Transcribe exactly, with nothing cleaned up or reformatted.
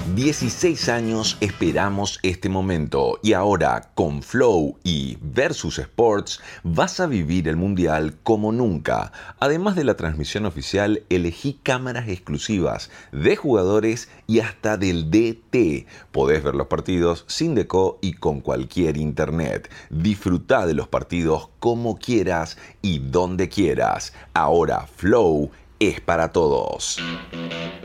dieciséis años esperamos este momento y ahora con Flow y Versus Sports vas a vivir el Mundial como nunca. Además de la transmisión oficial, elegí cámaras exclusivas de jugadores y hasta del D T. Podés ver los partidos sin deco y con cualquier internet. Disfruta de los partidos como quieras y donde quieras. Ahora Flow es para todos.